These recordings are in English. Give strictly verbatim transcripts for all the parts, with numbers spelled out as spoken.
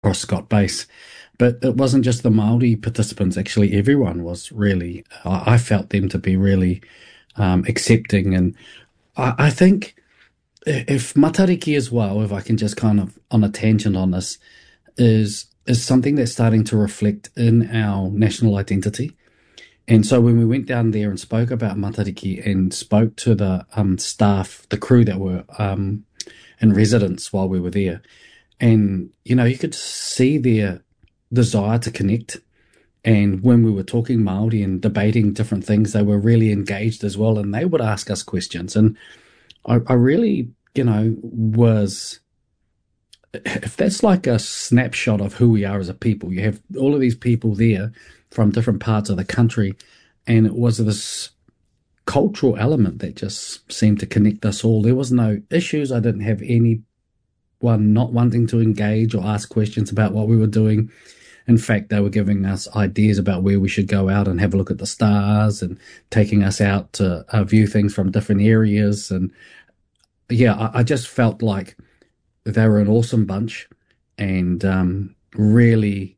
across Scott Base. But it wasn't just the Māori participants. Actually, everyone was really, I, I felt them to be really um, accepting. And I, I think if Matariki as well, if I can just kind of on a tangent on this, is is something that's starting to reflect in our national identity. And so when we went down there and spoke about Matariki and spoke to the um, staff, the crew that were um, in residence while we were there, and, you know, you could see their desire to connect. And when we were talking Māori and debating different things, they were really engaged as well. And they would ask us questions. And I, I really, you know, was, if that's like a snapshot of who we are as a people, you have all of these people there from different parts of the country. And it was this cultural element that just seemed to connect us all. There was no issues. I didn't have anyone not wanting to engage or ask questions about what we were doing. In fact, they were giving us ideas about where we should go out and have a look at the stars and taking us out to uh, view things from different areas. And yeah, I, I just felt like they were an awesome bunch and um, really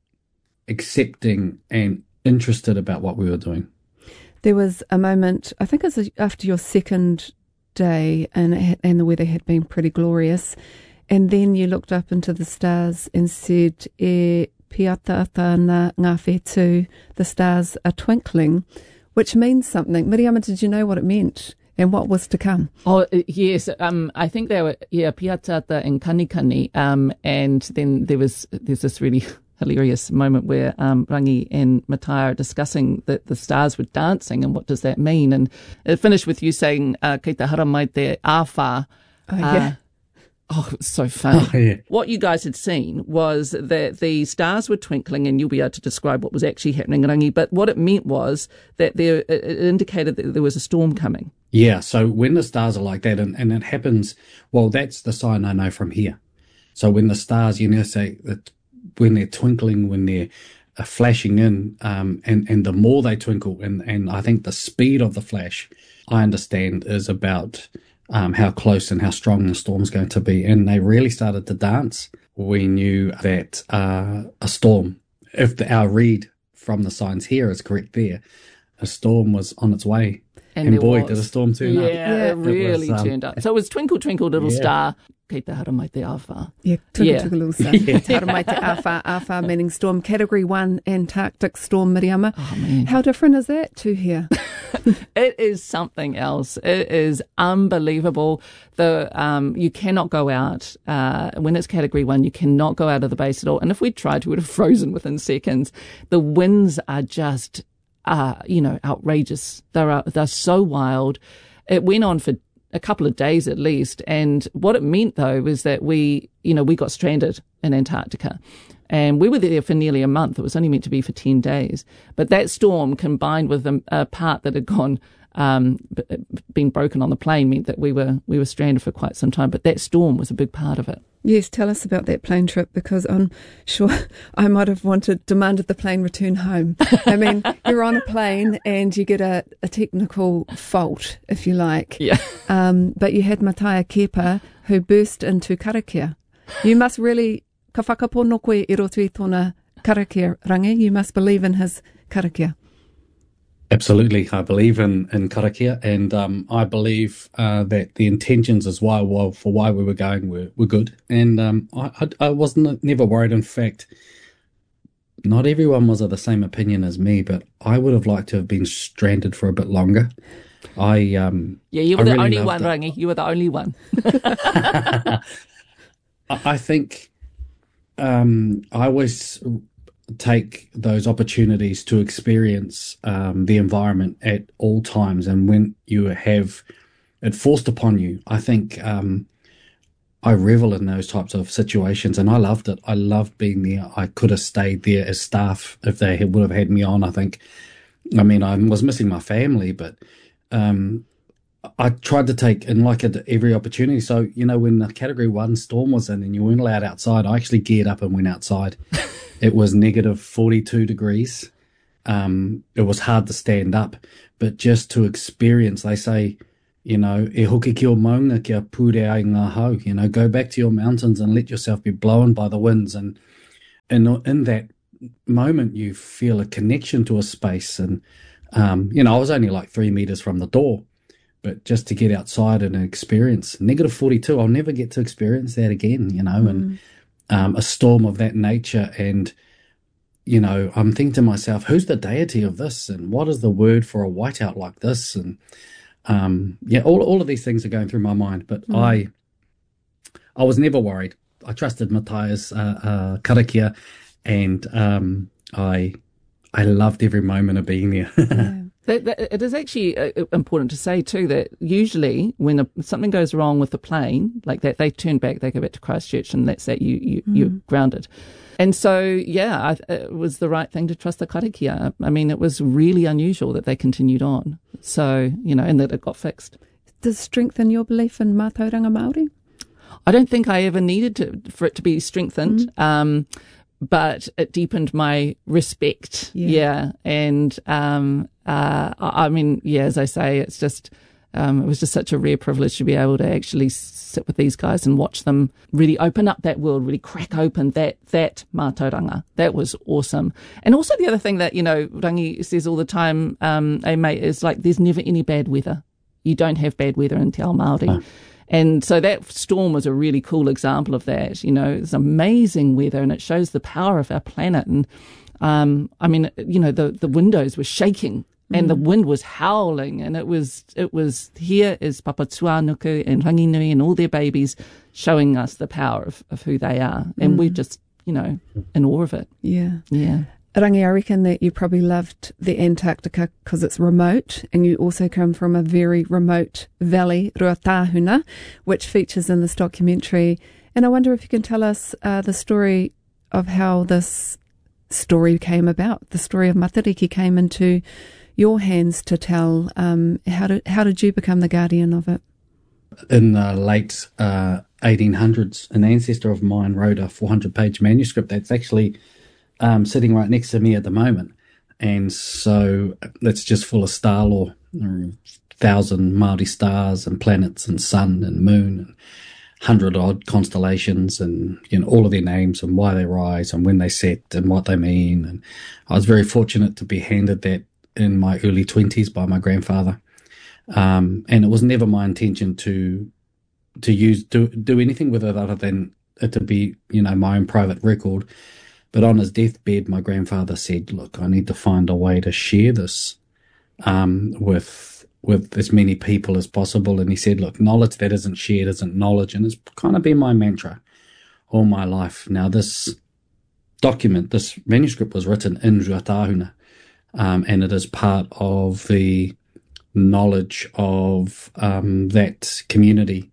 accepting and interested about what we were doing. There was a moment, I think it was after your second day, and, it had, and the weather had been pretty glorious. And then you looked up into the stars and said, e piata na ngā whetū, the stars are twinkling, which means something. Miriama, did you know what it meant and what was to come? Oh, yes. Um, I think they were, yeah, piatata and kanikani. Um, and then there was, there's this really hilarious moment where um, Rangi and Matai are discussing that the stars were dancing and what does that mean. And it finished with you saying, uh, kei te hara mai te āwha. Oh, yeah. Uh, Oh, it was so funny. Oh, yeah. What you guys had seen was that the stars were twinkling, and you'll be able to describe what was actually happening, Rangi, but what it meant was that there, it indicated that there was a storm coming. Yeah, so when the stars are like that, and, and it happens, well, that's the sign I know from here. So when the stars, you know, say that when they're twinkling, when they're uh, flashing in, um, and, and the more they twinkle, and, and I think the speed of the flash, I understand, is about Um, how close and how strong the storm's going to be. And they really started to dance. We knew that uh, a storm, if the, our read from the signs here is correct there, a storm was on its way. And, and boy, was. did a storm turn yeah, up. Yeah, it really it was, um, turned up. So it was Twinkle, Twinkle, Little yeah. Star. Kei te hara mai te āwha. Yeah, twinkle, yeah. twinkle, little star. Kei te hara mai te āwha, āwha meaning storm. Category one Antarctic storm, Miriama. Oh, man. How different is that to here? It is something else. It is unbelievable. The um, you cannot go out uh, when it's Category One. You cannot go out of the base at all. And if we tried, we would have frozen within seconds. The winds are just, uh, you know, outrageous. They're they're so wild. It went on for a couple of days at least. And what it meant, though, was that we, you know, we got stranded in Antarctica. And we were there for nearly a month. It was only meant to be for ten days. But that storm, combined with a, a part that had gone, um, b- been broken on the plane, meant that we were we were stranded for quite some time. But that storm was a big part of it. Yes, tell us about that plane trip, because I'm sure I might have wanted, demanded the plane return home. I mean, you're on a plane and you get a, a technical fault, if you like. Yeah. Um, but you had Matai Kepa, who burst into karakia. You must really, ka whakapono koe i roto i tōna karakia, Rangi. You must believe in his karakia. Absolutely. I believe in, in karakia, and um, I believe uh, that the intentions as well, well for why we were going were, were good. And um, I, I, I wasn't never worried. In fact, not everyone was of the same opinion as me, but I would have liked to have been stranded for a bit longer. I um, Yeah, you were I the really only one, it. Rangi. You were the only one. I think um, I always take those opportunities to experience um, the environment at all times, and when you have it forced upon you, I think um, I revel in those types of situations, and I loved it. I loved being there. I could have stayed there as staff if they had, would have had me on. I think, I mean, I was missing my family, but um, I tried to take in like a, every opportunity. So, you know, when the Category One storm was in and you weren't allowed outside, I actually geared up and went outside. It was negative forty-two degrees. Um, it was hard to stand up, but just to experience, they say, you know, e hoki ki o maunga kia pūre ai ngā hau, you know, go back to your mountains and let yourself be blown by the winds. And And in that moment, you feel a connection to a space. And, um, you know, I was only like three meters from the door, but just to get outside and experience negative forty-two, I'll never get to experience that again, you know, mm. and um, a storm of that nature. And, you know, I'm thinking to myself, who's the deity of this? And what is the word for a whiteout like this? And, um, yeah, all all of these things are going through my mind. But mm. I I was never worried. I trusted Matthias uh, uh, Karakia, and um, I I loved every moment of being there. yeah. That, that, it is actually uh, important to say too that usually when a, something goes wrong with the plane like that, they turn back, they go back to Christchurch, and that's that you, you mm. you're grounded. And so yeah, I, it was the right thing to trust the karakia. I mean, it was really unusual that they continued on. So you know, and that it got fixed. Does strengthen your belief in Mātauranga Māori? I don't think I ever needed to for it to be strengthened. Mm. Um, But it deepened my respect. Yeah. yeah. And, um, uh, I mean, yeah, as I say, it's just, um, it was just such a rare privilege to be able to actually sit with these guys and watch them really open up that world, really crack open that, that mātauranga. That was awesome. And also the other thing that, you know, Rangi says all the time, um, hey mate, is like, there's never any bad weather. You don't have bad weather in Te Ao Māori. Oh. And so that storm was a really cool example of that. You know, it's amazing weather, and it shows the power of our planet. And, um, I mean, you know, the, the windows were shaking and mm. the wind was howling, and it was, it was, here is Papa Tuanuku and Ranginui and all their babies showing us the power of, of who they are. And mm. we're just, you know, in awe of it. Yeah. Yeah. Rangi, I reckon that you probably loved the Antarctica because it's remote, and you also come from a very remote valley, Ruatahuna, which features in this documentary. And I wonder if you can tell us uh, the story of how this story came about. The story of Matariki came into your hands to tell. Um, how did how did you become the guardian of it? In the late uh, eighteen hundreds, an ancestor of mine wrote a four hundred page manuscript that's actually Um, sitting right next to me at the moment. And so it's just full of star lore, thousand Māori stars and planets and sun and moon and hundred odd constellations, and you know all of their names and why they rise and when they set and what they mean. And I was very fortunate to be handed that in my early twenties by my grandfather. Um, and it was never my intention to to use do do anything with it other than it to be, you know, my own private record. But on his deathbed, my grandfather said, look, I need to find a way to share this um, with with as many people as possible. And he said, look, knowledge that isn't shared isn't knowledge. And it's kind of been my mantra all my life. Now, this document, this manuscript was written in Ruatahuna, um, and it is part of the knowledge of um, that community.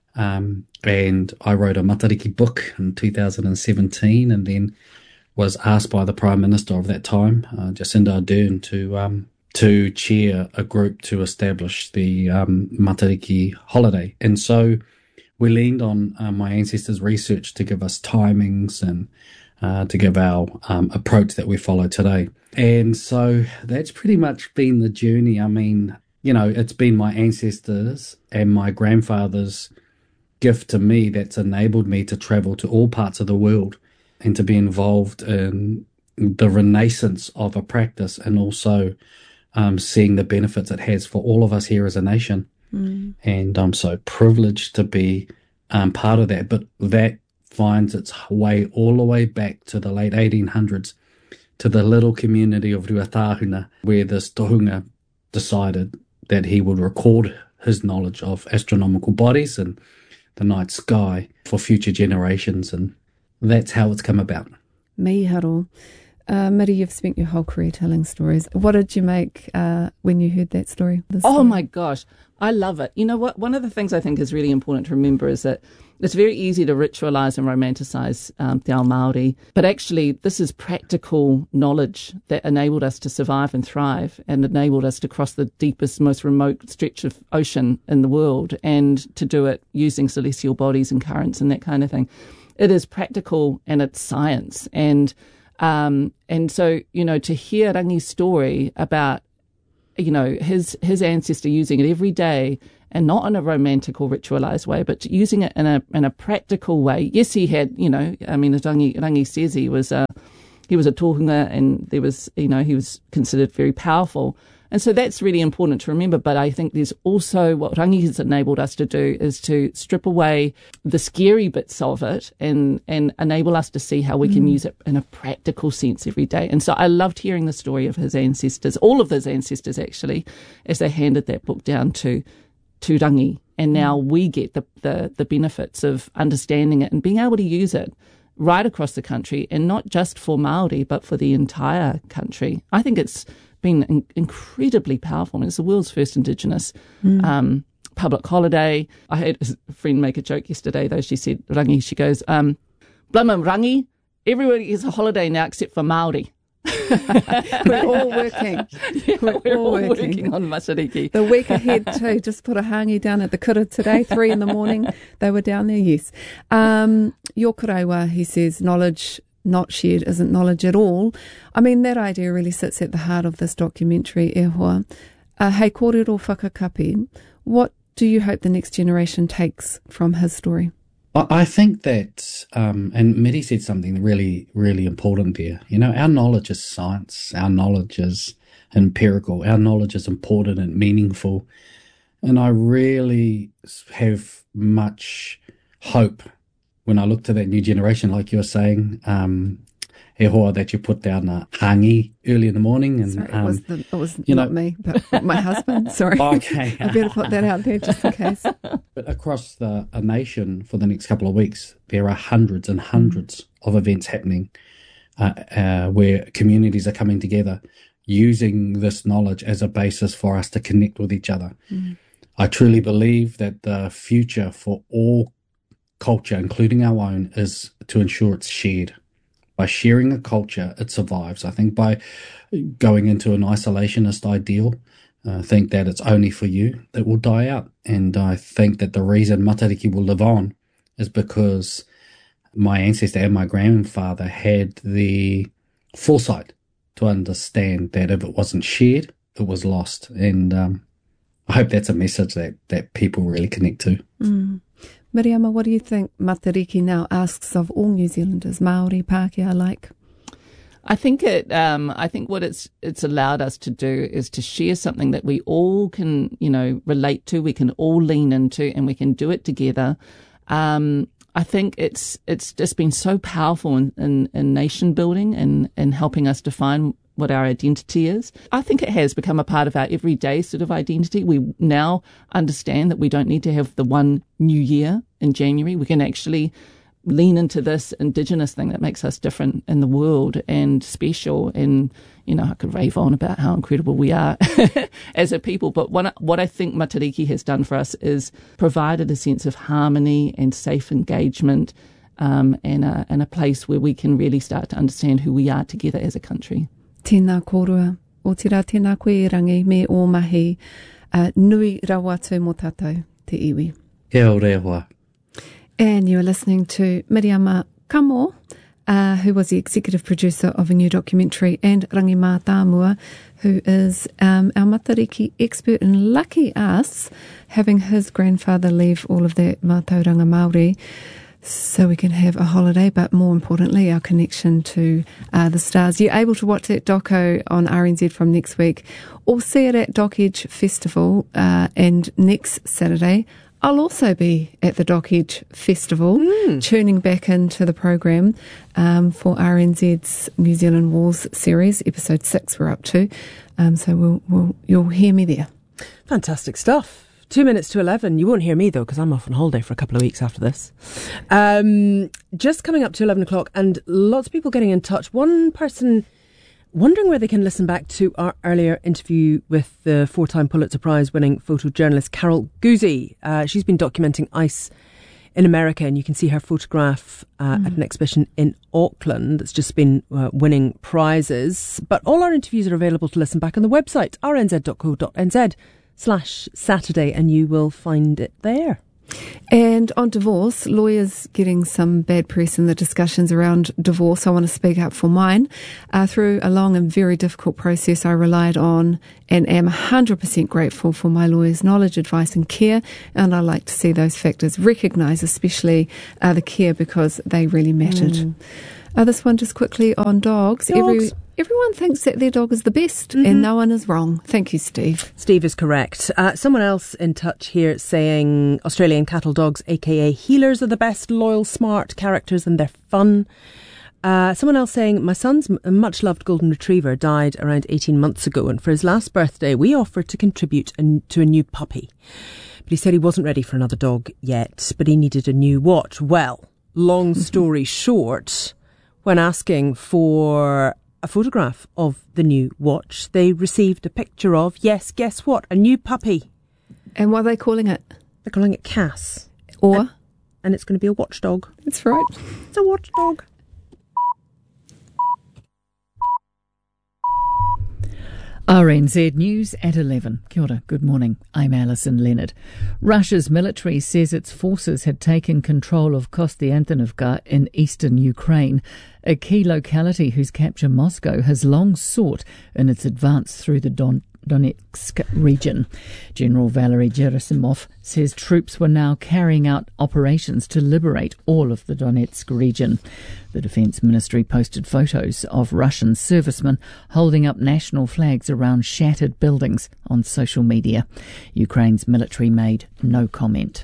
Um, and I wrote a Matariki book in two thousand seventeen, and then was asked by the Prime Minister of that time, uh, Jacinda Ardern, to um, to chair a group to establish the um, Matariki holiday. And so we leaned on uh, my ancestors' research to give us timings and uh, to give our um, approach that we follow today. And so that's pretty much been the journey. I mean, you know, it's been my ancestors and my grandfather's gift to me that's enabled me to travel to all parts of the world and to be involved in the renaissance of a practice, and also um, seeing the benefits it has for all of us here as a nation. Mm. And I'm so privileged to be um, part of that. But that finds its way all the way back to the late eighteen hundreds, to the little community of Ruatahuna, where this tohunga decided that he would record his knowledge of astronomical bodies and the night sky for future generations. And that's how it's come about. Miharo. Uh, Miri, you've spent your whole career telling stories. What did you make uh, when you heard that story? Oh, story? My gosh. I love it. You know what? One of the things I think is really important to remember is that it's very easy to ritualize and romanticize um, Te Ao Māori, but actually this is practical knowledge that enabled us to survive and thrive, and enabled us to cross the deepest, most remote stretch of ocean in the world, and to do it using celestial bodies and currents and that kind of thing. It is practical and it's science. And um, and so, you know, to hear Rangi's story about, you know, his his ancestor using it every day, and not in a romantic or ritualized way, but using it in a in a practical way. Yes, he had, you know, I mean, as Rangi, Rangi says, he was a he was a tohunga, and there was, you know, he was considered very powerful. And so that's really important to remember. But I think there's also what Rangi has enabled us to do is to strip away the scary bits of it and, and enable us to see how we can mm. use it in a practical sense every day. And so I loved hearing the story of his ancestors, all of his ancestors actually, as they handed that book down to to Rangi. And now we get the, the, the benefits of understanding it and being able to use it right across the country, and not just for Māori, but for the entire country. I think it's been in- incredibly powerful. I mean, it's the world's first Indigenous mm. um, public holiday. I had a friend make a joke yesterday, though. She said, Rangi, she goes, um, Blimmin' Rangi, everybody gets a holiday now except for Māori. We're all working. Yeah, we're, we're all, all working. working on Matariki. The week ahead too. Just put a hangi down at the kura today, three in the morning. They were down there, yes. Um, your koraiwa, he says, knowledge not shared isn't knowledge at all. I mean, that idea really sits at the heart of this documentary, e hoa. Uh, hei kōrero whakakapi, what do you hope the next generation takes from his story? I think that, um, and Miri said something really, really important there. You know, our knowledge is science, our knowledge is empirical, our knowledge is important and meaningful. And I really have much hope when I look to that new generation, like you were saying, um, e hoa, that you put down a hangi early in the morning. And Sorry, it um, was, the, it was you not know, me, but my husband. Sorry. Okay. I better put that out there just in case. But across the a nation for the next couple of weeks, there are hundreds and hundreds mm. of events happening uh, uh, where communities are coming together using this knowledge as a basis for us to connect with each other. Mm. I truly believe that the future for all culture, including our own, is to ensure it's shared. By sharing a culture, it survives. I think by going into an isolationist ideal, uh, think that it's only for you, it will die out. And I think that the reason Matariki will live on is because my ancestor and my grandfather had the foresight to understand that if it wasn't shared, it was lost. And um, I hope that's a message that, that people really connect to. Mm. Miriama, what do you think Matariki now asks of all New Zealanders, Māori, Pākehā alike? I think it. Um, I think what it's it's allowed us to do is to share something that we all can, you know, relate to. We can all lean into, and we can do it together. Um, I think it's it's just been so powerful in, in, in nation building and and helping us define what our identity is. I think it has become a part of our everyday sort of identity. We now understand that we don't need to have the one new year in January. We can actually lean into this Indigenous thing that makes us different in the world and special. And, you know, I could rave on about how incredible we are as a people. But what, what I think Matariki has done for us is provided a sense of harmony and safe engagement, um, and, a, and a place where we can really start to understand who we are together as a country. Tēnā kōrua, o te rā tēnā koe e rangi me o mahi, uh, nui rawa tū mō tātou, te iwi. Kia ora hoa. And you are listening to Miriama Kamo, uh, who was the executive producer of a new documentary, and Rangi Mātāmua, who is um, our Matariki expert, and lucky us, having his grandfather leave all of that Mātauranga Māori, so we can have a holiday, but more importantly, our connection to uh, the stars. You're able to watch that doco on R N Z from next week, or see it at Doc Edge Festival, uh, and next Saturday I'll also be at the Doc Edge Festival, mm. tuning back into the program um, for R N Z's New Zealand Wars series, episode six we're up to, um, so we'll, we'll, you'll hear me there. Fantastic stuff. Two minutes to eleven. You won't hear me, though, because I'm off on holiday for a couple of weeks after this. Um, just coming up to eleven o'clock, and lots of people getting in touch. One person wondering where they can listen back to our earlier interview with the four-time Pulitzer Prize-winning photojournalist Carol Guzzi. Uh, she's been documenting ICE in America, and you can see her photograph uh, mm. at an exhibition in Auckland that's just been uh, winning prizes. But all our interviews are available to listen back on the website, r n z dot co dot n z. slash Saturday, and you will find it there. And on divorce, lawyers getting some bad press in the discussions around divorce. I want to speak up for mine. Uh, through a long and very difficult process, I relied on and am one hundred percent grateful for my lawyer's knowledge, advice and care. And I like to see those factors recognised, especially uh, the care, because they really mattered. Mm. Uh, this one just quickly on dogs. Dogs. Every, everyone thinks that their dog is the best, mm-hmm. and no one is wrong. Thank you, Steve. Steve is correct. Uh, someone else in touch here saying Australian cattle dogs, aka healers, are the best, loyal, smart characters, and they're fun. Uh, someone else saying, my son's much loved golden retriever died around eighteen months ago, and for his last birthday we offered to contribute a, to a new puppy. But he said he wasn't ready for another dog yet, but he needed a new watch. Well, long story short, when asking for a photograph of the new watch, they received a picture of, yes, guess what, a new puppy. And what are they calling it? They're calling it Cass. Or? And, and it's going to be a watchdog. That's right. It's a watchdog. R N Z News at eleven. Kia ora, good morning. I'm Alison Leonard. Russia's military says its forces had taken control of Kostiantynivka in eastern Ukraine, a key locality whose capture Moscow has long sought in its advance through the Don- Donetsk region. General Valery Gerasimov says troops were now carrying out operations to liberate all of the Donetsk region. The Defence Ministry posted photos of Russian servicemen holding up national flags around shattered buildings on social media. Ukraine's military made no comment.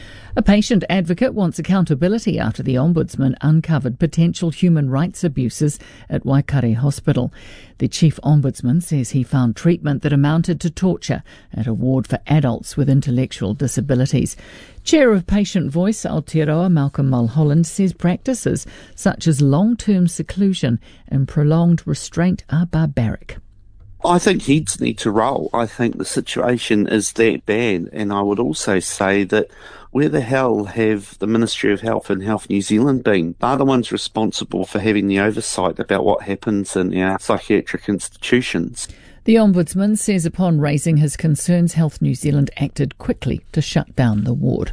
A patient advocate wants accountability after the Ombudsman uncovered potential human rights abuses at Waikare Hospital. The Chief Ombudsman says he found treatment that amounted to torture at a ward for adults with intellectual disabilities. Chair of Patient Voice Aotearoa Malcolm Mulholland says practices such as long-term seclusion and prolonged restraint are barbaric. I think heads need to roll. I think the situation is that bad, and I would also say that where the hell have the Ministry of Health and Health New Zealand been? They're the ones responsible for having the oversight about what happens in our psychiatric institutions. The Ombudsman says upon raising his concerns, Health New Zealand acted quickly to shut down the ward.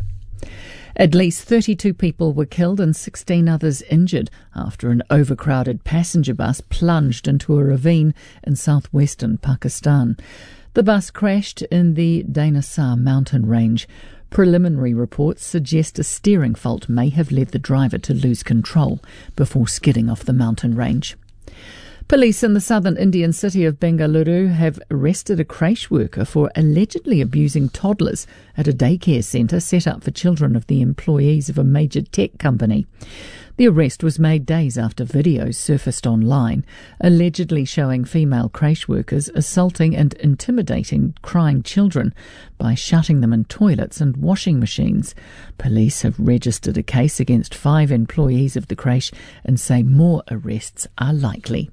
At least thirty-two people were killed and sixteen others injured after an overcrowded passenger bus plunged into a ravine in southwestern Pakistan. The bus crashed in the Dainosar mountain range. Preliminary reports suggest a steering fault may have led the driver to lose control before skidding off the mountain range. Police in the southern Indian city of Bengaluru have arrested a creche worker for allegedly abusing toddlers at a daycare centre set up for children of the employees of a major tech company. The arrest was made days after videos surfaced online, allegedly showing female creche workers assaulting and intimidating crying children by shutting them in toilets and washing machines. Police have registered a case against five employees of the creche and say more arrests are likely.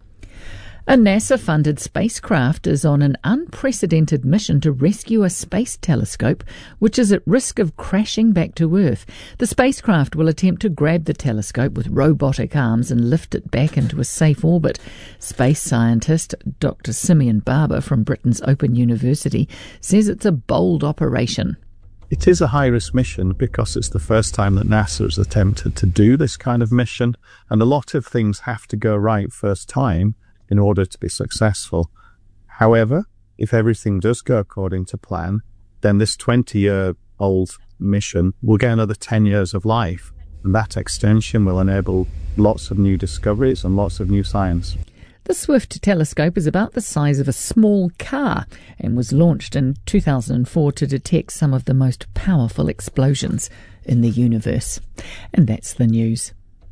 A NASA-funded spacecraft is on an unprecedented mission to rescue a space telescope which is at risk of crashing back to Earth. The spacecraft will attempt to grab the telescope with robotic arms and lift it back into a safe orbit. Space scientist Doctor Simeon Barber from Britain's Open University says it's a bold operation. It is a high-risk mission because it's the first time that NASA has attempted to do this kind of mission, and a lot of things have to go right first time in order to be successful. However, if everything does go according to plan, then this twenty-year-old mission will get another ten years of life, and that extension will enable lots of new discoveries and lots of new science. The Swift telescope is about the size of a small car and was launched in two thousand four to detect some of the most powerful explosions in the universe. And that's the news.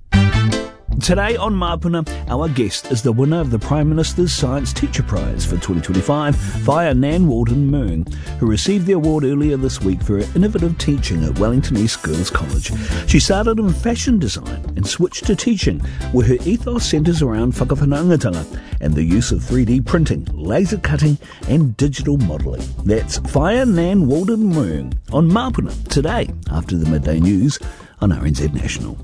Today on Mapuna, our guest is the winner of the Prime Minister's Science Teacher Prize for twenty twenty-five via Nan Walden Moong, who received the award earlier this week for her innovative teaching at Wellington East Girls College. She started in fashion design and switched to teaching, where her ethos centres around whakawhanaungatanga and the use of three D printing, laser cutting and digital modelling. That's via Nan Walden Moong on Mapuna today after the midday news on R N Z National.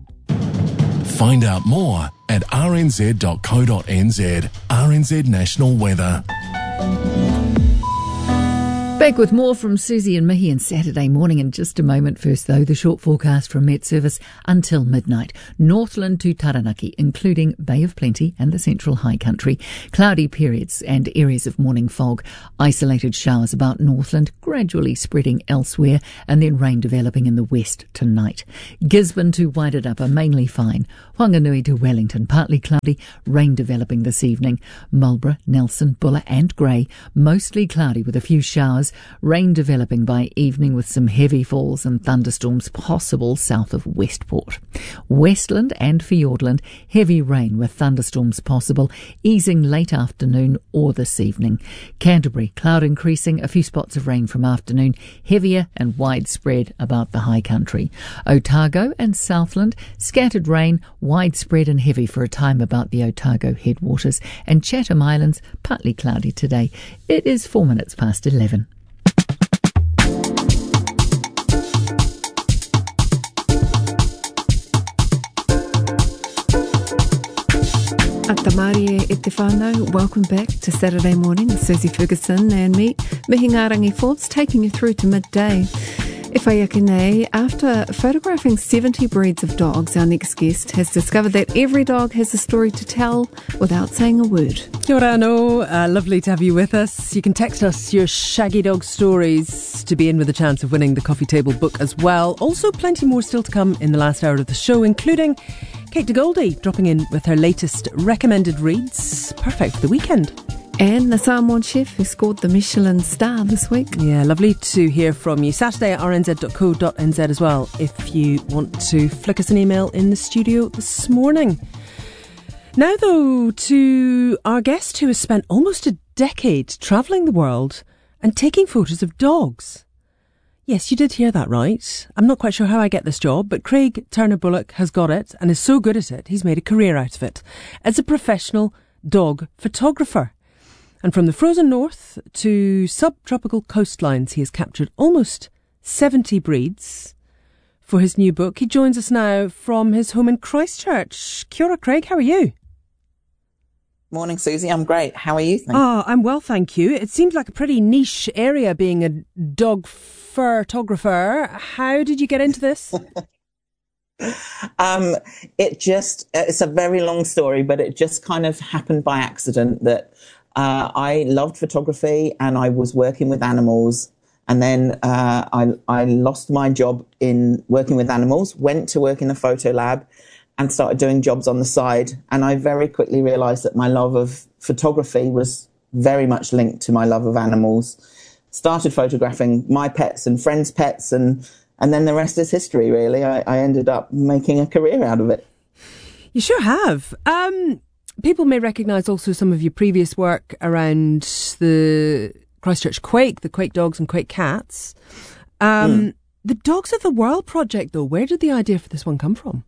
Find out more at r n z dot co dot n z. R N Z National Weather. Back with more from Susie and Mihi on Saturday morning in just a moment. First, though, the short forecast from Met Service until midnight. Northland to Taranaki, including Bay of Plenty and the Central High Country. Cloudy periods and areas of morning fog. Isolated showers about Northland, gradually spreading elsewhere, and then rain developing in the west tonight. Gisborne to Wairarapa, mainly fine. Whanganui to Wellington, partly cloudy, rain developing this evening. Marlborough, Nelson, Buller and Grey, mostly cloudy with a few showers. Rain developing by evening with some heavy falls and thunderstorms possible south of Westport. Westland and Fiordland, heavy rain with thunderstorms possible, easing late afternoon or this evening. Canterbury, cloud increasing, a few spots of rain from afternoon, heavier and widespread about the high country. Otago and Southland, scattered rain, widespread and heavy for a time about the Otago headwaters. And Chatham Islands, partly cloudy today. It is four minutes past eleven. Atamarie e te whānau, welcome back to Saturday morning with Susie Ferguson and me, Mihi Ngārangi Forbes, taking you through to midday. E whai ake nei, after photographing seventy breeds of dogs, our next guest has discovered that every dog has a story to tell without saying a word. Kia ora anō, uh, lovely to have you with us. You can text us your shaggy dog stories to be in with a chance of winning the coffee table book as well. Also plenty more still to come in the last hour of the show, including Kate de Goldie dropping in with her latest recommended reads, perfect for the weekend. And the Samoan chef who scored the Michelin star this week. Yeah, lovely to hear from you. Saturday at r n z dot co dot n z as well, if you want to flick us an email in the studio this morning. Now, though, to our guest who has spent almost a decade travelling the world and taking photos of dogs. Yes, you did hear that right. I'm not quite sure how I get this job, but Craig Turner-Bullock has got it and is so good at it, he's made a career out of it as a professional dog photographer. And from the frozen north to subtropical coastlines, he has captured almost seventy breeds for his new book. He joins us now from his home in Christchurch. Kia ora, Craig, how are you? Morning, Susie. I'm great. How are you? Oh, I'm well, thank you. It seems like a pretty niche area being a dog photographer. How did you get into this? um, it just, it's a very long story, but it just kind of happened by accident that uh, I loved photography and I was working with animals. And then uh, I, I lost my job in working with animals, went to work in a photo lab and started doing jobs on the side. And I very quickly realised that my love of photography was very much linked to my love of animals. Started photographing my pets and friends' pets, and, and then the rest is history, really. I, I ended up making a career out of it. You sure have. Um, people may recognise also some of your previous work around the Christchurch Quake, the Quake dogs and Quake cats. Um, mm. The Dogs of the World project, though, where did the idea for this one come from?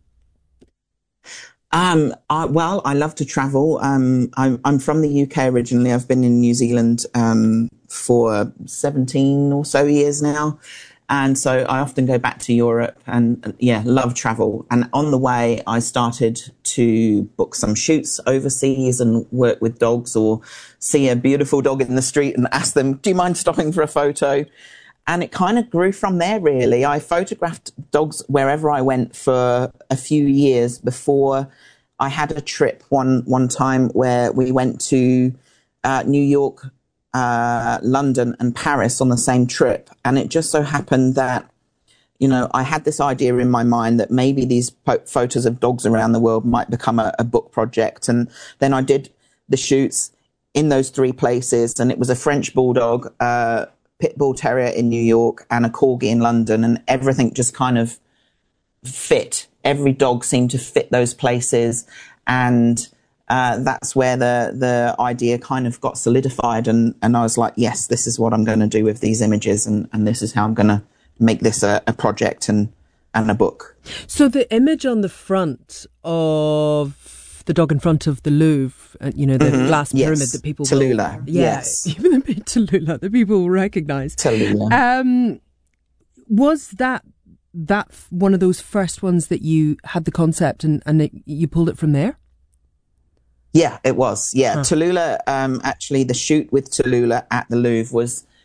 Um, I, well, I love to travel. Um, I'm, I'm from the U K originally. I've been in New Zealand um, for seventeen or so years now. And so I often go back to Europe and, yeah, love travel. And on the way, I started to book some shoots overseas and work with dogs, or see a beautiful dog in the street and ask them, do you mind stopping for a photo? And it kind of grew from there, really. I photographed dogs wherever I went for a few years before I had a trip one one time where we went to uh, New York, uh, London and Paris on the same trip. And it just so happened that, you know, I had this idea in my mind that maybe these po- photos of dogs around the world might become a, a book project. And then I did the shoots in those three places. And it was a French bulldog, uh, pit bull terrier in New York and a corgi in London, and everything just kind of fit. Every dog seemed to fit those places, and uh, that's where the the idea kind of got solidified, and, and I was like, yes, this is what I'm going to do with these images, and, and this is how I'm going to make this a, a project and, and a book. So the image on the front of the dog in front of the Louvre, uh, you know, the mm-hmm. glass pyramid yes. that people Tallulah. will... Yeah, yes. Even the Tallulah, that people will recognise. Tallulah. Um, was that that one of those first ones that you had the concept and, and it, you pulled it from there? Yeah, it was. Yeah. Huh. Tallulah, um, actually, the shoot with Tallulah at the Louvre was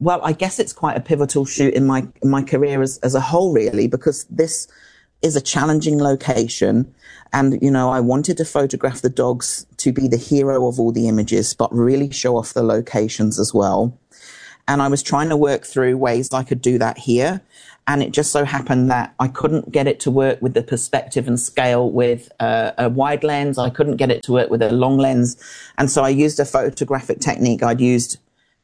well, I guess it's quite a pivotal shoot in my in my career as, as a whole, really, because this is a challenging location. And, you know, I wanted to photograph the dogs to be the hero of all the images, but really show off the locations as well. And I was trying to work through ways I could do that here. And it just so happened that I couldn't get it to work with the perspective and scale with uh, a wide lens. I couldn't get it to work with a long lens. And so I used a photographic technique I'd used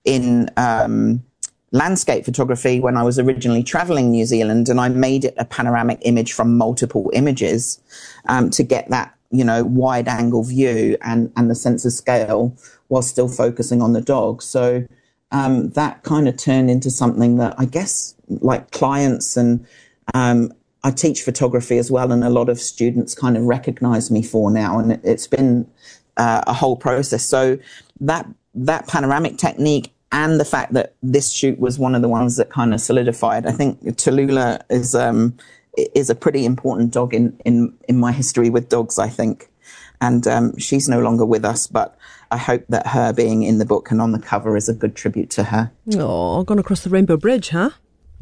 in um, landscape photography when I was originally traveling New Zealand, and I made it a panoramic image from multiple images um, to get that, you know, wide angle view and, and the sense of scale while still focusing on the dog. So um, that kind of turned into something that I guess like clients and um, I teach photography as well, and a lot of students kind of recognize me for now, and it, it's been uh, a whole process. So that that panoramic technique and the fact that this shoot was one of the ones that kind of solidified. I think Tallulah is um, is a pretty important dog in, in, in my history with dogs, I think. And um, she's no longer with us, but I hope that her being in the book and on the cover is a good tribute to her. Oh, gone across the Rainbow Bridge, huh?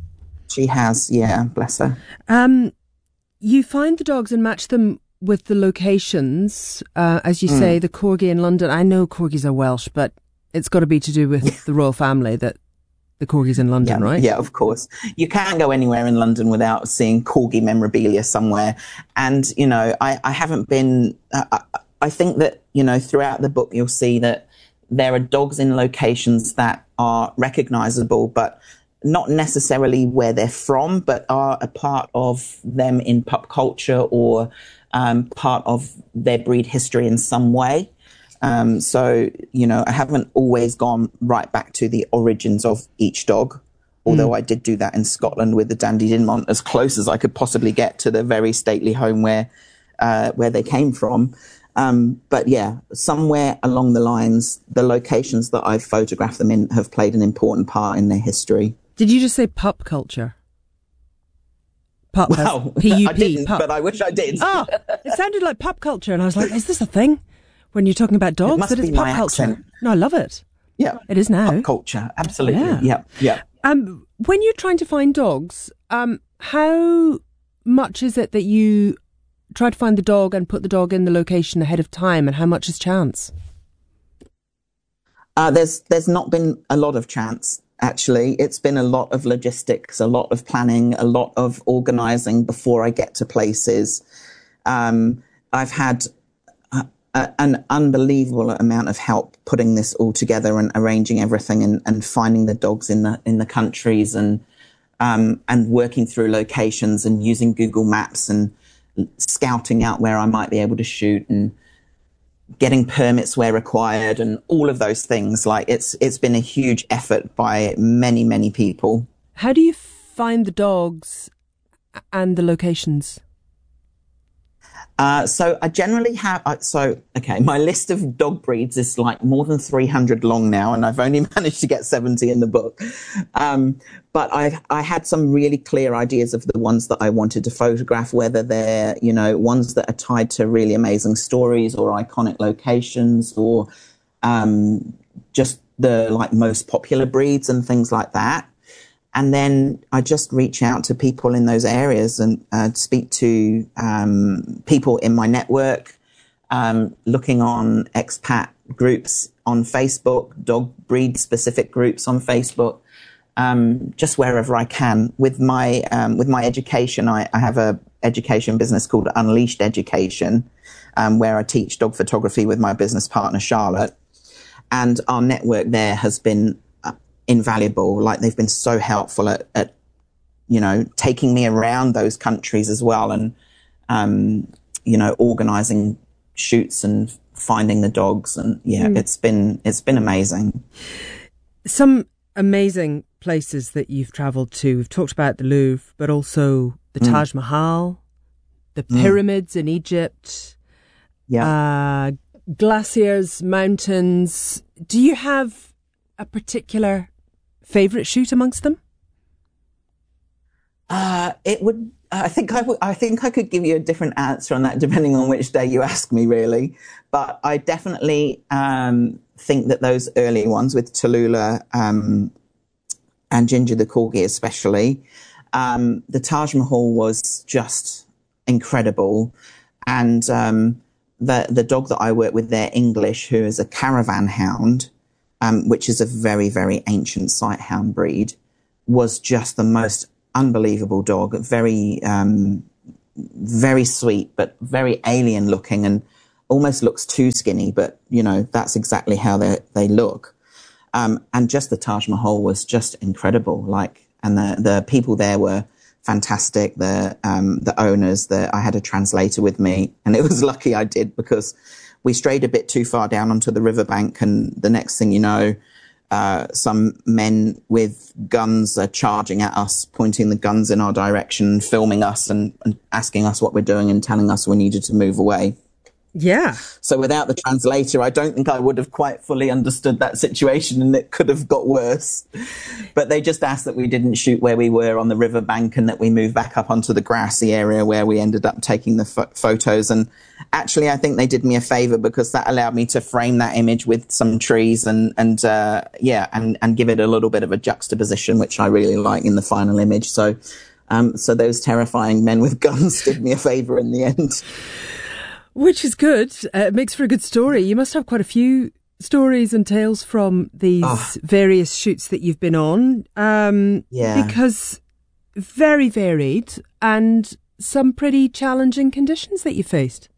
She has, yeah, bless her. Um, you find the dogs and match them with the locations, uh, as you mm. say, the Corgi in London. I know Corgis are Welsh, but it's got to be to do with the royal family that the Corgi's in London, yeah, right? Yeah, of course. You can't go anywhere in London without seeing Corgi memorabilia somewhere. And, you know, I, I haven't been, uh, I, I think that, you know, throughout the book, you'll see that there are dogs in locations that are recognizable, but not necessarily where they're from, but are a part of them in pop culture or um, part of their breed history in some way. Um, so, you know, I haven't always gone right back to the origins of each dog, although mm. I did do that in Scotland with the Dandy Dinmont as close as I could possibly get to the very stately home where, uh, where they came from. Um, but yeah, somewhere along the lines, the locations that I've photographed them in have played an important part in their history. Did you just say pup culture? Pup, well, P U P, I didn't, pup. but I wish I did. Oh, it sounded like pup culture, and I was like, is this a thing? When you're talking about dogs, it must that it's be pop my culture. accent. No, I love it. Yeah. It is now. Pop culture, absolutely. Yeah. yeah, yeah. Um, when you're trying to find dogs, um, how much is it that you try to find the dog and put the dog in the location ahead of time, and how much is chance? Uh, there's there's not been a lot of chance, actually. It's been a lot of logistics, a lot of planning, a lot of organising before I get to places. Um, I've had a, an unbelievable amount of help putting this all together and arranging everything and, and finding the dogs in the in the countries and um, and working through locations and using Google Maps and scouting out where I might be able to shoot and getting permits where required and all of those things. Like it's it's been a huge effort by many, many people. How do you find the dogs and the locations? Uh, so I generally have, uh, so, okay, my list of dog breeds is like more than three hundred long now, and I've only managed to get seventy in the book. Um, but I, I had some really clear ideas of the ones that I wanted to photograph, whether they're, you know, ones that are tied to really amazing stories or iconic locations or, um, just the like most popular breeds and things like that. And then I just reach out to people in those areas and uh, speak to um, people in my network, um, looking on expat groups on Facebook, dog breed specific groups on Facebook, um, just wherever I can. With my um, with my education, I, I have a education business called Unleashed Education, um, where I teach dog photography with my business partner Charlotte, and our network there has been invaluable. Like they've been so helpful at, at, you know, taking me around those countries as well and, um, you know, organizing shoots and finding the dogs. And yeah, mm. it's been, it's been amazing. Some amazing places that you've traveled to. We've talked about the Louvre, but also the mm. Taj Mahal, the pyramids mm. in Egypt, yeah, uh, glaciers, mountains. Do you have a particular favourite shoot amongst them? Uh, it would, I think I would, I think I could give you a different answer on that depending on which day you ask me, really. But I definitely, um, think that those early ones with Tallulah, um, and Ginger the Corgi especially. Um, the Taj Mahal was just incredible. And um, the the dog that I work with there, English, who is a caravan hound, um, which is a very, very ancient sight hound breed, was just the most unbelievable dog. Very, um, very sweet, but very alien looking, and almost looks too skinny. But, you know, that's exactly how they they look. Um, and just the Taj Mahal was just incredible. Like, and the, the people there were fantastic. The, um, the owners, the, I had a translator with me, and it was lucky I did, because we strayed a bit too far down onto the riverbank. And the next thing you know, uh, some men with guns are charging at us, pointing the guns in our direction, filming us and, and asking us what we're doing and telling us we needed to move away. Yeah. So without the translator, I don't think I would have quite fully understood that situation, and it could have got worse. But they just asked that we didn't shoot where we were on the riverbank, and that we move back up onto the grassy area where we ended up taking the ph- photos. And actually, I think they did me a favor, because that allowed me to frame that image with some trees and, and uh, yeah, and, and give it a little bit of a juxtaposition, which I really like in the final image. So, um, so those terrifying men with guns did me a favor in the end. Which is good. Uh, it makes for a good story. You must have quite a few stories and tales from these oh. various shoots that you've been on. Um, yeah. Because very varied, and some pretty challenging conditions that you faced.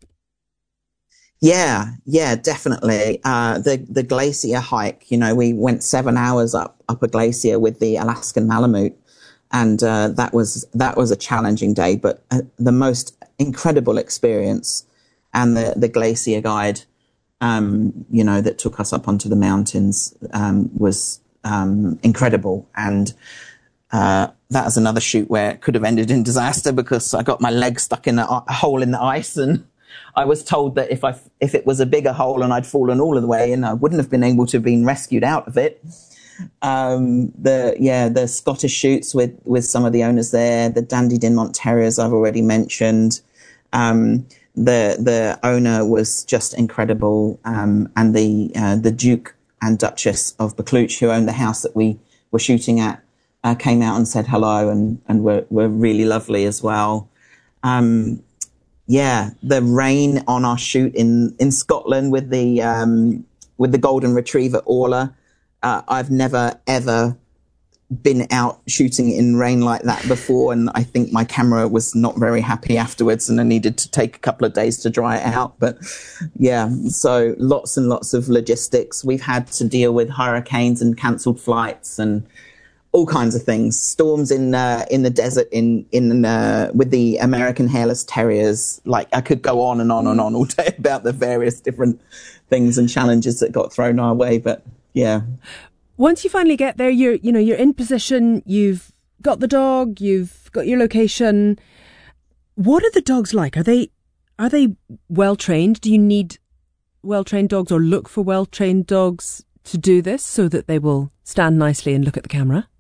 Yeah, yeah, definitely. Uh, the, the glacier hike, you know, we went seven hours up, up a glacier with the Alaskan Malamute. And uh, that was that was a challenging day, but uh, the most incredible experience. And the, the glacier guide, um, you know, that took us up onto the mountains, um, was, um, incredible. And, uh, that was another shoot where it could have ended in disaster, because I got my leg stuck in a, a hole in the ice, and I was told that if I, if it was a bigger hole and I'd fallen all of the way in, I wouldn't have been able to have been rescued out of it. Um, the, yeah, the Scottish shoots with, with some of the owners there, the Dandy Dinmont Terriers I've already mentioned. Um, The the owner was just incredible, um, and the uh, the Duke and Duchess of Buccleuch, who owned the house that we were shooting at, uh, came out and said hello, and and were were really lovely as well. Um, yeah, the rain on our shoot in in Scotland with the um, with the golden retriever Orla, uh, I've never ever been out shooting in rain like that before, and I think my camera was not very happy afterwards, and I needed to take a couple of days to dry it out. But yeah, so lots and lots of logistics. We've had to deal with hurricanes and cancelled flights and all kinds of things. Storms in uh, in the desert in in uh, with the American Hairless Terriers. Like, I could go on and on and on all day about the various different things and challenges that got thrown our way. But yeah. Once you finally get there, you're, you know, you're in position, you've got the dog, you've got your location. What are the dogs like? Are they, are they well trained? Do you need well trained dogs, or look for well trained dogs to do this, so that they will stand nicely and look at the camera?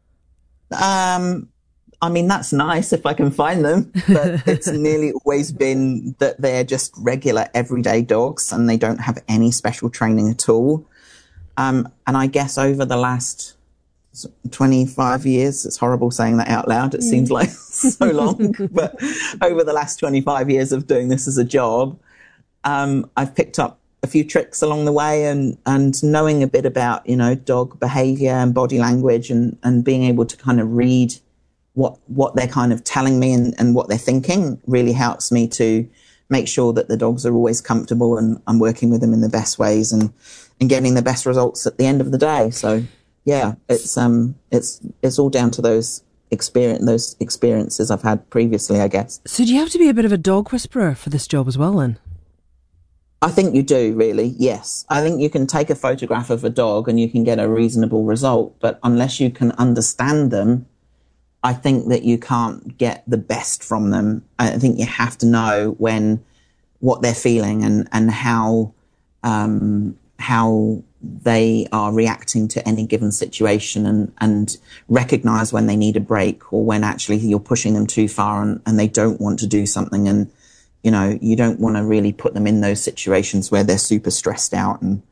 Um, I mean, that's nice if I can find them, but it's nearly always been that they're just regular everyday dogs, and they don't have any special training at all. Um, and I guess over the last twenty-five years, it's horrible saying that out loud. It seems like so long, but over the last twenty-five years of doing this as a job, um, I've picked up a few tricks along the way, and, and knowing a bit about, you know, dog behavior and body language, and, and being able to kind of read what, what they're kind of telling me and, and what they're thinking really helps me to make sure that the dogs are always comfortable, and I'm working with them in the best ways, and, and getting the best results at the end of the day. So yeah, it's, um, it's, it's all down to those experience, those experiences I've had previously, I guess. So do you have to be a bit of a dog whisperer for this job as well, then? I think you do, really, yes. I think you can take a photograph of a dog and you can get a reasonable result, but unless you can understand them, I think that you can't get the best from them. I think you have to know when, what they're feeling, and, and how, um, how they are reacting to any given situation, and, and recognize when they need a break, or when actually you're pushing them too far and, and they don't want to do something. And, you know, you don't want to really put them in those situations where they're super stressed out and,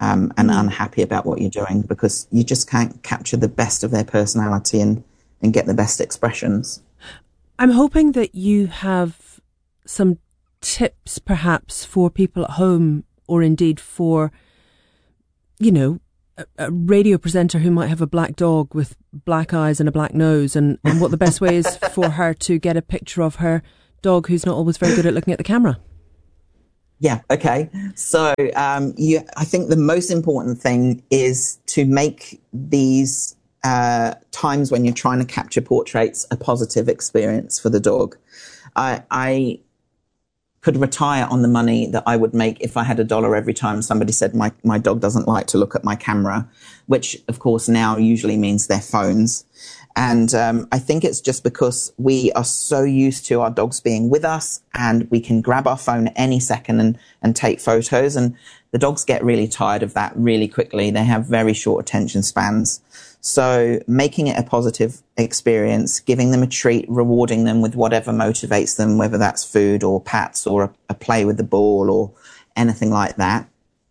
um, and mm. unhappy about what you're doing, because you just can't capture the best of their personality and, and get the best expressions. I'm hoping that you have some tips perhaps for people at home, or indeed for, you know, a, a radio presenter who might have a black dog with black eyes and a black nose, and, and what the best way is for her to get a picture of her dog who's not always very good at looking at the camera. Yeah, okay. So um, you, I think the most important thing is to make these uh, times when you're trying to capture portraits a positive experience for the dog. I, I could retire on the money that I would make if I had a dollar every time somebody said my, my dog doesn't like to look at my camera, which of course now usually means their phones. And um, I think it's just because we are so used to our dogs being with us, and we can grab our phone any second and, and take photos. And the dogs get really tired of that really quickly. They have very short attention spans. So making it a positive experience, giving them a treat, rewarding them with whatever motivates them, whether that's food or pats or a, a play with the ball or anything like that.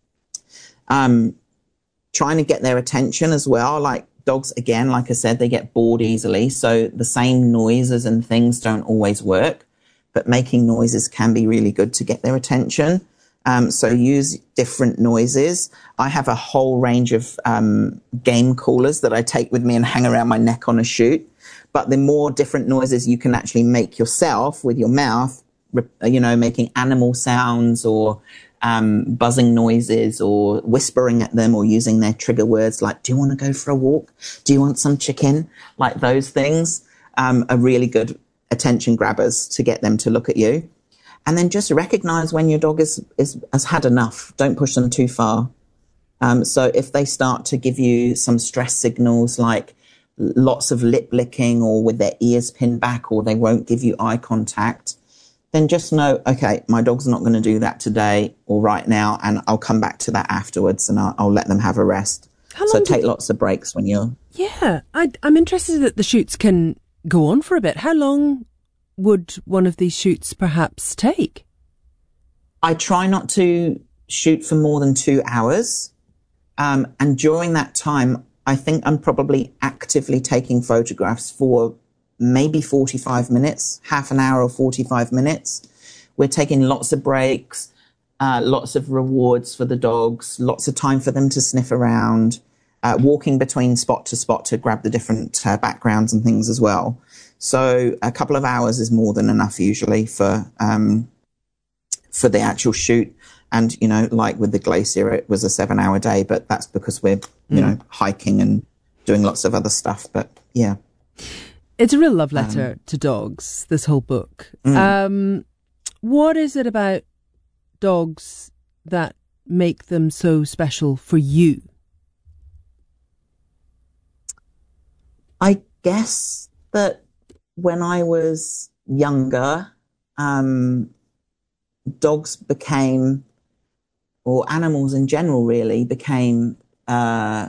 Um, trying to get their attention as well. Like dogs, again, like I said, they get bored easily. So the same noises and things don't always work, but making noises can be really good to get their attention. Um, so use different noises. I have a whole range of um, game callers that I take with me and hang around my neck on a shoot. But the more different noises you can actually make yourself with your mouth, you know, making animal sounds or um, buzzing noises or whispering at them or using their trigger words like, do you want to go for a walk? Do you want some chicken? Like those things um, are really good attention grabbers to get them to look at you. And then just recognize when your dog is, is has had enough. Don't push them too far. Um, so if they start to give you some stress signals like lots of lip licking or with their ears pinned back, or they won't give you eye contact, then just know, okay, my dog's not going to do that today or right now, and I'll come back to that afterwards, and I'll, I'll let them have a rest. So take lots of breaks when you're... Yeah, I, I'm interested that the shoots can go on for a bit. How long would one of these shoots perhaps take? I try not to shoot for more than two hours. Um, and during that time, I think I'm probably actively taking photographs for maybe forty-five minutes, half an hour or forty-five minutes. We're taking lots of breaks, uh, lots of rewards for the dogs, lots of time for them to sniff around, uh, walking between spot to spot to grab the different uh, backgrounds and things as well. So a couple of hours is more than enough usually for um, for the actual shoot. And, you know, like with the glacier, it was a seven hour day, but that's because we're, you mm. know, hiking and doing lots of other stuff. But yeah. It's a real love letter um, to dogs, this whole book. Mm. Um, what is it about dogs that make them so special for you? I guess that when I was younger, um, dogs became, or animals in general really, became uh,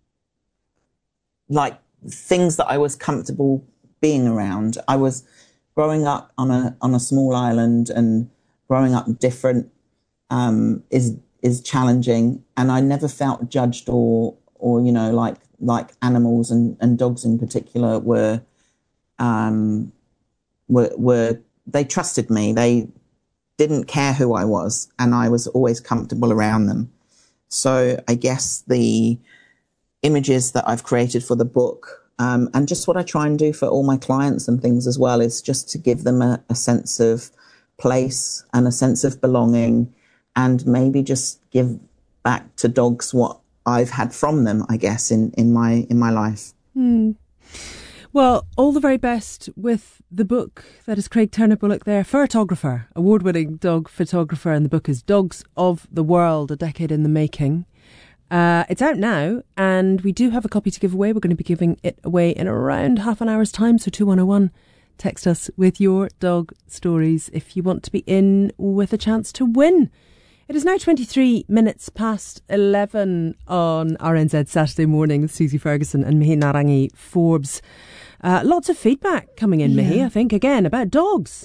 like things that I was comfortable being around. I was growing up on a on a small island, and growing up different um, is is challenging, and I never felt judged or or you know like like animals and, and dogs in particular were. Um, were, were, they trusted me. They didn't care who I was, and I was always comfortable around them. So I guess the images that I've created for the book, um, and just what I try and do for all my clients and things as well, is just to give them a, a sense of place and a sense of belonging, and maybe just give back to dogs what I've had from them, I guess, in, in my, in my life. Hmm. Well, all the very best with the book. That is Craig Turner-Bullock there, photographer, award-winning dog photographer, and the book is Dogs of the World, A Decade in the Making. Uh, it's out now, and we do have a copy to give away. We're going to be giving it away in around half an hour's time, so two one oh one. Text us with your dog stories if you want to be in with a chance to win. It is now twenty-three minutes past eleven on R N Z Saturday morning with Susie Ferguson and Mihi Narangi Forbes. Uh, lots of feedback coming in, yeah. Mihi, I think, again, about dogs.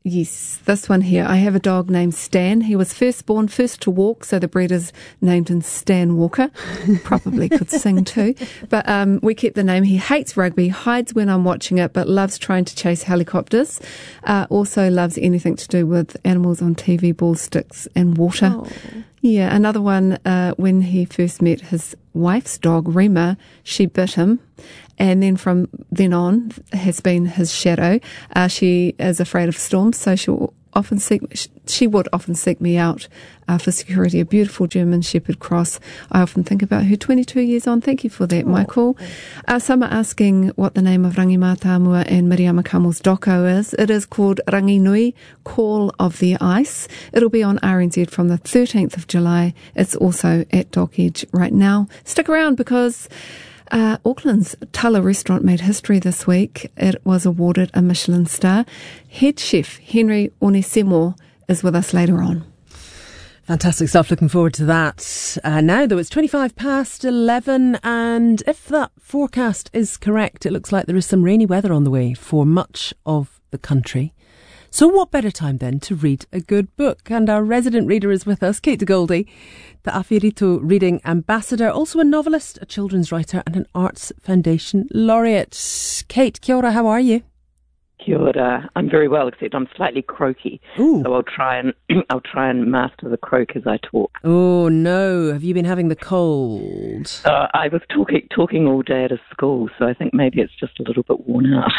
Yes, this one here. I have a dog named Stan. He was first born, first to walk, so the breeders named him Stan Walker. Probably could sing too. But um, we kept the name. He hates rugby, hides when I'm watching it, but loves trying to chase helicopters. Uh, also loves anything to do with animals on T V, ball sticks and water. Oh. Yeah, another one, uh, when he first met his wife's dog, Rima, she bit him. And then from then on has been his shadow. Uh, she is afraid of storms, so she'll often seek, she would often seek me out uh, for security. A beautiful German Shepherd cross. I often think about her twenty-two years on. Thank you for that, oh. Michael. Uh, some are asking what the name of Rangi Mātāmua and Miriama Kamel's doco is. It is called Rangi Nui, Call of the Ice. It'll be on R N Z from the thirteenth of July. It's also at Dock Edge right now. Stick around because Uh, Auckland's Tala restaurant made history this week. It was awarded a Michelin star. Head chef Henry Onesimo is with us later on. Fantastic stuff. Looking forward to that. Uh, now, though, it's twenty-five past eleven, and if that forecast is correct, it looks like there is some rainy weather on the way for much of the country. So what better time then to read a good book? And our resident reader is with us, Kate de Goldie, the Awhirito Reading Ambassador, also a novelist, a children's writer and an Arts Foundation laureate. Kate, kia ora, how are you? Kia ora. I'm very well, except I'm slightly croaky. Ooh. So I'll try and I'll try and master the croak as I talk. Oh no! Have you been having the cold? Uh, I was talking talking all day at a school, so I think maybe it's just a little bit worn out.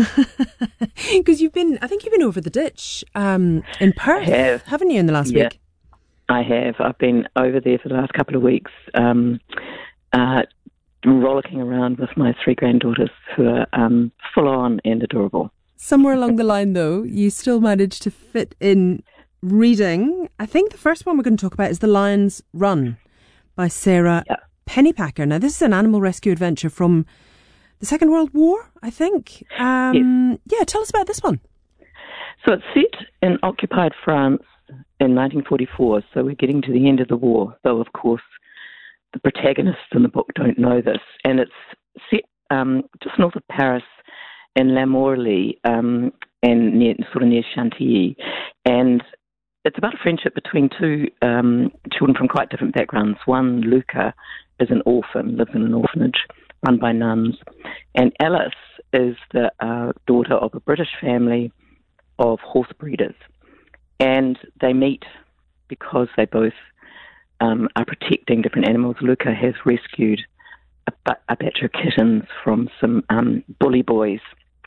Because you've been, I think you've been over the ditch um, in Perth, I have. haven't you, in the last yeah, week? I have. I've been over there for the last couple of weeks, um, uh, rollicking around with my three granddaughters who are um, full on and adorable. Somewhere along the line, though, you still managed to fit in reading. I think the first one we're going to talk about is The Lion's Run by Sarah yeah. Pennypacker. Now, this is an animal rescue adventure from the Second World War, I think. Um, yes. Yeah, tell us about this one. So it's set in occupied France in nineteen forty-four, so we're getting to the end of the war, though, of course, the protagonists in the book don't know this. And it's set um, just north of Paris, in La Morley, um, and near, sort of near Chantilly. And it's about a friendship between two um, children from quite different backgrounds. One, Luca, is an orphan, lives in an orphanage run by nuns. And Alice is the uh, daughter of a British family of horse breeders. And they meet because they both um, are protecting different animals. Luca has rescued a, a batch of kittens from some um, bully boys,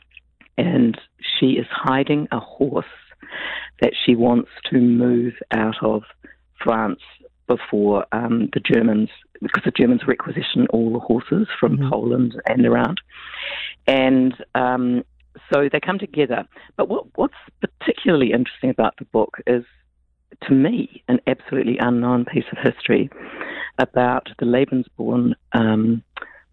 and she is hiding a horse that she wants to move out of France before um, the Germans, because the Germans requisition all the horses from mm-hmm. Poland and around. And um, so they come together. But what, what's particularly interesting about the book is, to me, an absolutely unknown piece of history about the Lebensborn um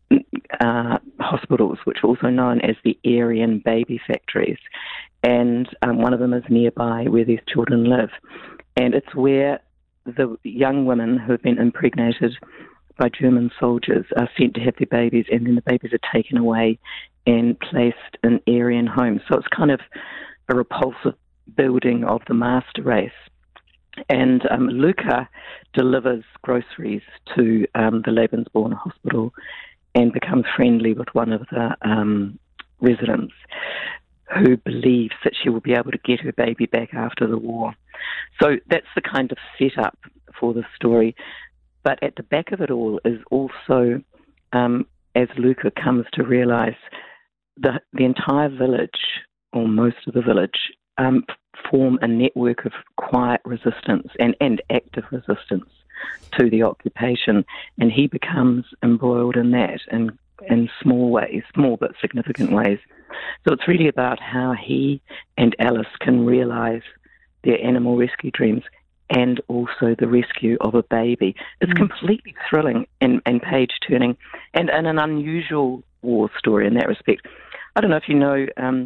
Uh, hospitals, which are also known as the Aryan baby factories. And um, one of them is nearby where these children live. And it's where the young women who have been impregnated by German soldiers are sent to have their babies, and then the babies are taken away and placed in Aryan homes. So it's kind of a repulsive building of the master race. And um, Luca delivers groceries to um, the Lebensborn hospital and becomes friendly with one of the um, residents who believes that she will be able to get her baby back after the war. So that's the kind of setup for the story. But at the back of it all is also, um, as Luca comes to realise, the, the entire village, or most of the village, um, form a network of quiet resistance and, and active resistance to the occupation, and he becomes embroiled in that in, in small ways, small but significant ways. So it's really about how he and Alice can realise their animal rescue dreams and also the rescue of a baby. It's mm. completely thrilling and, and page-turning, and, and an unusual war story in that respect. I don't know if you know, um,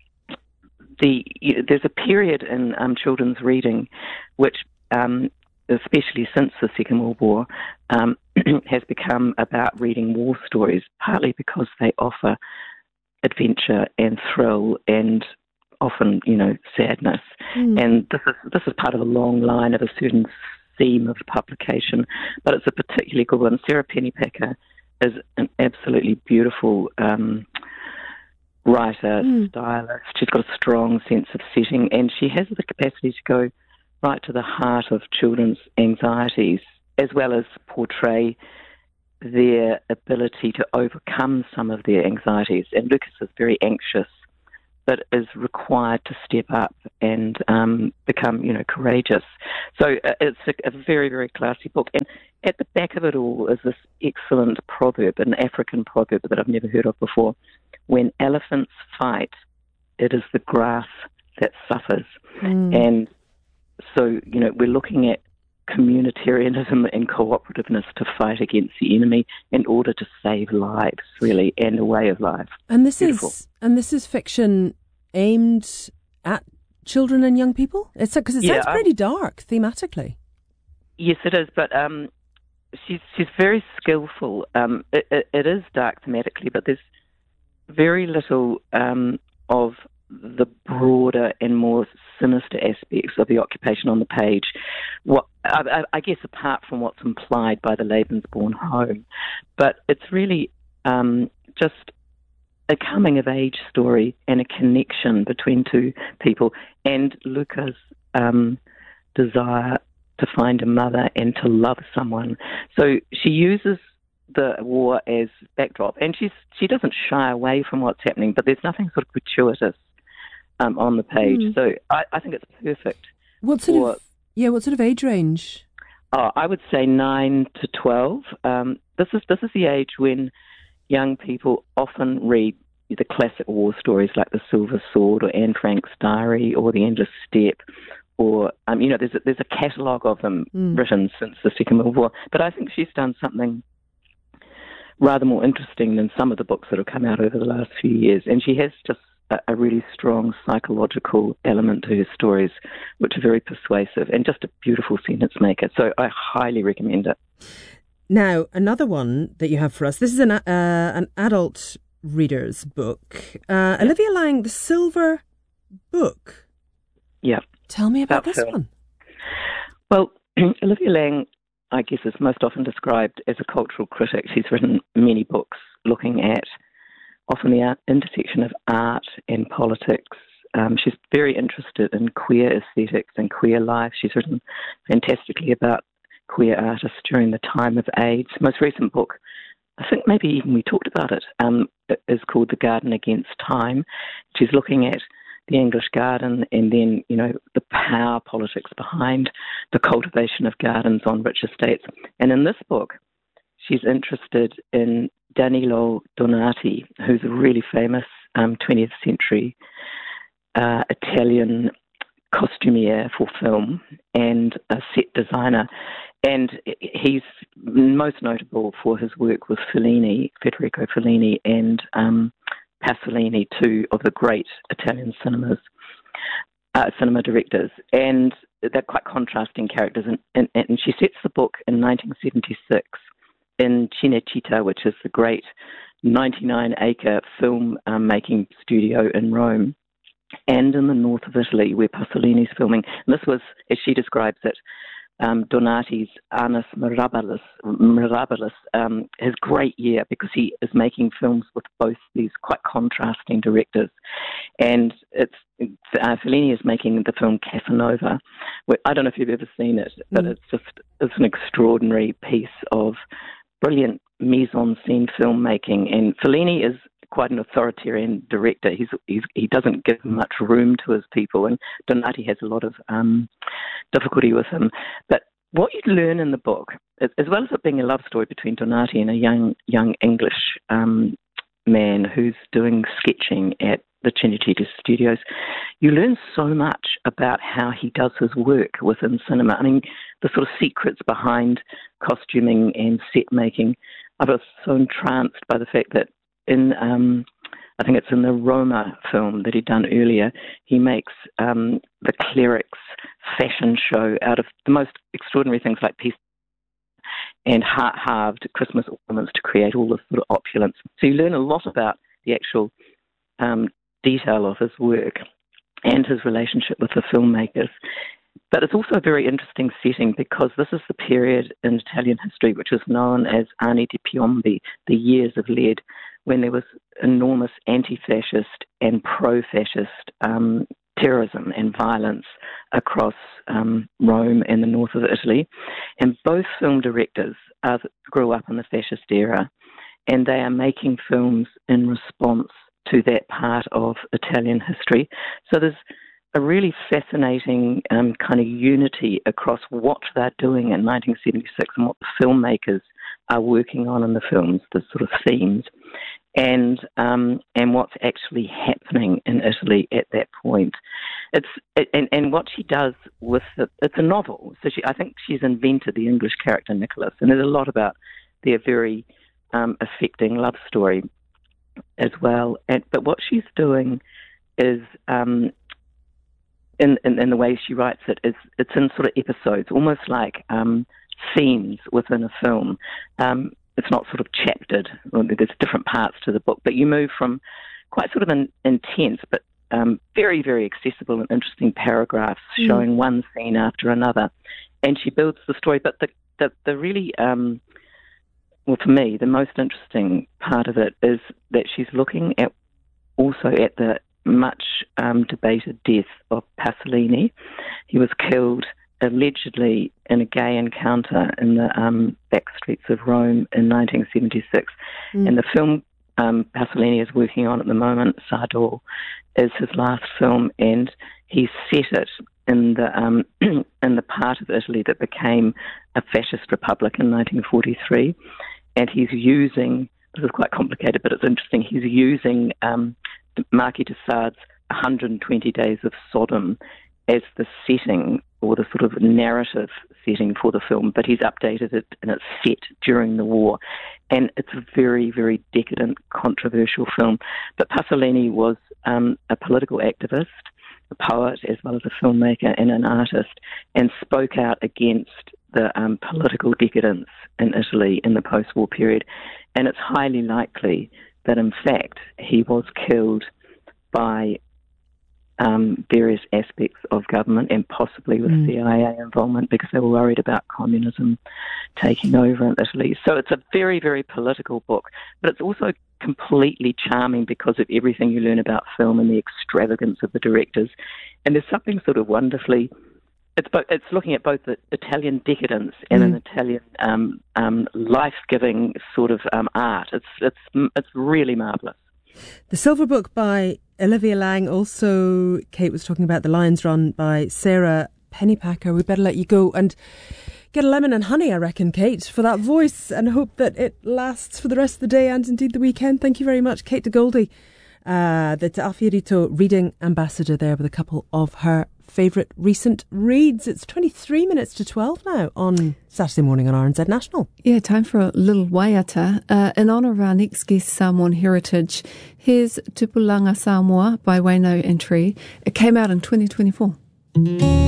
the you know, there's a period in um, children's reading which um, especially since the Second World War, um, has become about reading war stories, partly because they offer adventure and thrill and often, you know, sadness. Mm. And this is this is part of a long line of a certain theme of the publication, but it's a particularly good one. Sarah Pennypacker is an absolutely beautiful um, writer, mm. stylist. She's got a strong sense of setting, and she has the capacity to go right to the heart of children's anxieties, as well as portray their ability to overcome some of their anxieties. And Lucas is very anxious, but is required to step up and um, become, you know, courageous. So uh, it's a, a very, very classy book. And at the back of it all is this excellent proverb, an African proverb that I've never heard of before. When elephants fight, it is the grass that suffers. Mm. And so, you know, we're looking at communitarianism and cooperativeness to fight against the enemy in order to save lives, really, and a way of life. And this Beautiful. is and this is fiction aimed at children and young people? It's because it sounds yeah, pretty dark thematically. Yes, it is, but um, she's she's very skillful. Um, it, it, it is dark thematically, but there's very little um, of the broader and more sinister aspects of the occupation on the page. What I, I guess apart from what's implied by the Lebensborn home, but it's really um, just a coming-of-age story and a connection between two people, and Luca's um, desire to find a mother and to love someone. So she uses the war as backdrop, and she's she doesn't shy away from what's happening, but there's nothing sort of gratuitous um, on the page. Mm. So I, I think it's perfect. What sort for, of yeah? What sort of age range? Oh, I would say nine to twelve. Um, this is this is the age when young people often read the classic war stories like The Silver Sword or Anne Frank's Diary or The Endless Steppe, or um, you know, there's a, there's a catalogue of them mm. written since the Second World War. But I think she's done something rather more interesting than some of the books that have come out over the last few years, and she has just a, a really strong psychological element to her stories, which are very persuasive and just a beautiful sentence maker. So I highly recommend it. Now, another one that you have for us, this is an uh, an adult reader's book. Uh, yeah. Olivia Laing, The Silver Book. Yeah. Tell me about, about this film. one. Well, Olivia Laing, I guess, is most often described as a cultural critic. She's written many books looking at often the intersection of art and politics. Um, she's very interested in queer aesthetics and queer life. She's written fantastically about queer artists during the time of AIDS. Most recent book, I think maybe even we talked about it, um, is called The Garden Against Time. She's looking at the English garden and then, you know, the power politics behind the cultivation of gardens on rich estates. And in this book, she's interested in Danilo Donati, who's a really famous um, twentieth century uh, Italian costumier for film and a set designer. And he's most notable for his work with Fellini, Federico Fellini, and um, Pasolini, two of the great Italian cinemas, uh, cinema directors. And they're quite contrasting characters. And, and, and she sets the book in nineteen seventy-six in Cinecittà, which is the great ninety-nine acre film-making studio in Rome, and in the north of Italy, where Pasolini's filming. And this was, as she describes it, Um, Donati's Annus Mirabilis, Mirabilis um, his great year, because he is making films with both these quite contrasting directors. And it's uh, Fellini is making the film Casanova. I don't know if you've ever seen it, but mm. it's just it's an extraordinary piece of brilliant mise-en-scene filmmaking. And Fellini is quite an authoritarian director. He's, he's he doesn't give much room to his people, and Donati has a lot of um, difficulty with him. But what you learn in the book, as well as it being a love story between Donati and a young young English um, man who's doing sketching at the Cinecittà Studios, you learn so much about how he does his work within cinema. I mean, the sort of secrets behind costuming and set making. I was so entranced by the fact that in, um, I think it's in the Roma film that he'd done earlier, he makes um, the clerics' fashion show out of the most extraordinary things like peace and heart-halved Christmas ornaments to create all this sort of opulence. So you learn a lot about the actual um, detail of his work. and his relationship with the filmmakers. But it's also a very interesting setting because this is the period in Italian history which is known as Anni di Piombi, the years of lead, when there was enormous anti-fascist and pro-fascist um, terrorism and violence across um, Rome and the north of Italy. And both film directors are, grew up in the fascist era, and they are making films in response to that part of Italian history. So there's a really fascinating um, kind of unity across what they're doing in nineteen seventy-six and what the filmmakers are working on in the films, the sort of themes, and um, and what's actually happening in Italy at that point. It's and, and what she does with it, it's a novel. So she, I think she's invented the English character Nicholas, and there's a lot about their very um, affecting love story as well. And, but what she's doing is, um, in, in in the way she writes it, is it's in sort of episodes, almost like um, themes within a film. Um, it's not sort of chaptered. There's different parts to the book, but you move from quite sort of an intense, but um, very, very accessible and interesting paragraphs mm. showing one scene after another, and she builds the story. But the the, the really um, well, for me, the most interesting part of it is that she's looking at also at the much um, debated death of Pasolini. He was killed allegedly in a gay encounter in the um, back streets of Rome in nineteen seventy-six. Mm. And the film um, Pasolini is working on at the moment, Sardou, is his last film, and he set it in the um, in the part of Italy that became a fascist republic in nineteen forty-three. And he's using, this is quite complicated, but it's interesting, he's using um, Marquis de Sade's one hundred twenty Days of Sodom as the setting or the sort of narrative setting for the film, but he's updated it and it's set during the war. And it's a very, very decadent, controversial film. But Pasolini was um, a political activist, a poet, as well as a filmmaker and an artist, and spoke out against the um, political decadence in Italy in the post-war period. And it's highly likely that, in fact, he was killed by um, various aspects of government and possibly with mm. C I A involvement because they were worried about communism taking over in Italy. So it's a very, very political book, but it's also completely charming because of everything you learn about film and the extravagance of the directors. And there's something sort of wonderfully, it's bo- it's looking at both the Italian decadence and mm. an Italian um, um, life-giving sort of um, art. It's it's it's really marvellous. The Silver Book by Olivia Laing. Also, Kate was talking about The Lion's Run by Sarah Pennypacker. We better let you go and get a lemon and honey, I reckon, Kate, for that voice, and hope that it lasts for the rest of the day and indeed the weekend. Thank you very much, Kate de Goldie, uh, the Te Awhirito reading ambassador there with a couple of her favourite recent reads. It's twenty-three minutes to twelve now on Saturday morning on R N Z National. Yeah, time for a little waiata. Uh, in honour of our next guest, Samoan heritage, here's Tupulanga Samoa by Waino and Tree. It came out in twenty twenty-four.